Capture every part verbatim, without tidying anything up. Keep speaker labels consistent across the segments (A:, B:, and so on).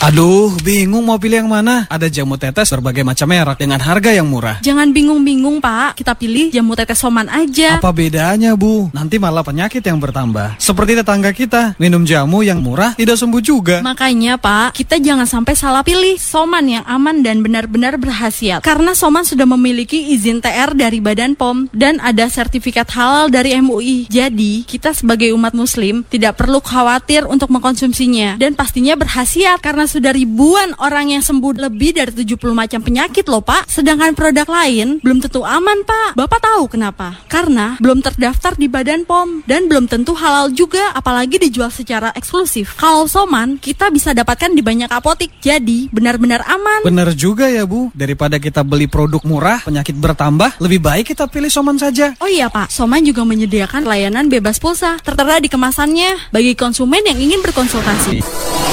A: Aduh, bingung mau pilih yang mana. Ada jamu tetes berbagai macam merek dengan harga yang murah.
B: Jangan bingung-bingung, Pak. Kita pilih jamu tetes Soman aja.
A: Apa bedanya, Bu? Nanti malah penyakit yang bertambah. Seperti tetangga kita, minum jamu yang murah tidak sembuh juga.
B: Makanya, Pak, kita jangan sampai salah pilih Soman yang aman dan benar-benar berkhasiat. Karena Soman sudah memiliki izin T R dari Badan P O M dan ada sertifikat halal dari M U I. Jadi, kita sebagai umat muslim tidak perlu khawatir untuk mengkonsumsinya. Dan pastinya berkhasiat karena sudah ribuan orang yang sembuh lebih dari tujuh puluh macam penyakit loh, Pak. Sedangkan produk lain belum tentu aman, Pak. Bapak tahu kenapa? Karena belum terdaftar di Badan P O M dan belum tentu halal juga, apalagi dijual secara eksklusif. Kalau Soman, kita bisa dapatkan di banyak apotik. Jadi, benar-benar aman.
A: Benar juga ya, Bu. Daripada kita beli produk murah, penyakit bertambah, lebih baik kita pilih Soman saja.
B: Oh iya, Pak. Soman juga menyediakan layanan bebas pulsa. Tertera di kemasannya bagi konsumen yang ingin berkonsultasi.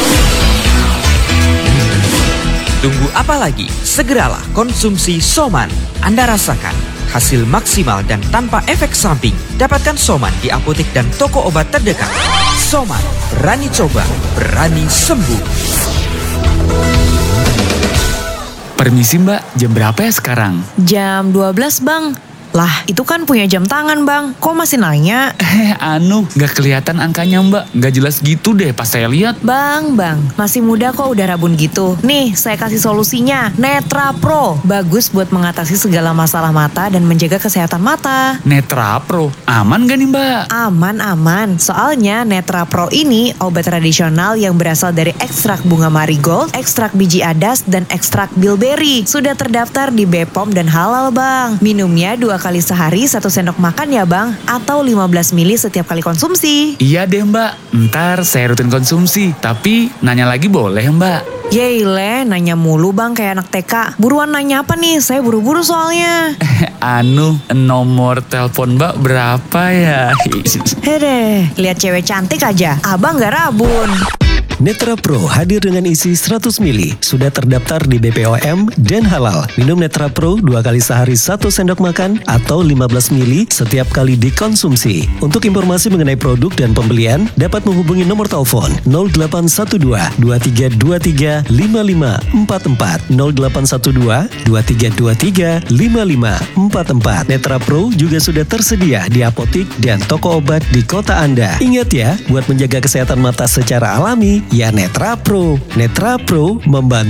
C: Tunggu apa lagi? Segeralah konsumsi Soman. Anda rasakan hasil maksimal dan tanpa efek samping. Dapatkan Soman di apotek dan toko obat terdekat. Soman, berani coba, berani sembuh.
D: Permisi Mbak, jam berapa ya sekarang?
E: Jam dua belas Bang. Lah, itu kan punya jam tangan Bang. Kok masih nanya?
D: Eh, anu, gak kelihatan angkanya Mbak. Gak jelas gitu deh pas saya lihat.
E: Bang, Bang, masih muda kok udah rabun gitu. Nih, saya kasih solusinya. Netra Pro. Bagus buat mengatasi segala masalah mata dan menjaga kesehatan mata.
D: Netra Pro, aman gak nih Mbak?
E: Aman-aman. Soalnya Netra Pro ini obat tradisional yang berasal dari ekstrak bunga marigold, ekstrak biji adas, dan ekstrak bilberry. Sudah terdaftar di B P O M dan halal Bang. Minumnya dua kali sehari satu sendok makan ya Bang, atau lima belas mili setiap kali konsumsi.
D: Iya deh Mbak, ntar saya rutin konsumsi. Tapi nanya lagi boleh Mbak?
E: Yeile, nanya mulu Bang kayak anak T K. Buruan nanya apa nih? Saya buru-buru soalnya.
D: Anu, nomor telepon Mbak berapa ya?
E: Hede, lihat cewek cantik aja, abang gak rabun.
F: Netra Pro hadir dengan isi seratus mili, sudah terdaftar di B P O M dan halal. Minum Netra Pro dua kali sehari satu sendok makan atau lima belas mili setiap kali dikonsumsi. Untuk informasi mengenai produk dan pembelian, dapat menghubungi nomor telepon nol delapan satu dua dua tiga dua tiga lima lima empat empat nol delapan satu dua dua tiga dua tiga lima lima empat empat. Netra Pro juga sudah tersedia di apotik dan toko obat di kota Anda. Ingat ya, buat menjaga kesehatan mata secara alami, ya Netra Pro. Netra Pro membantu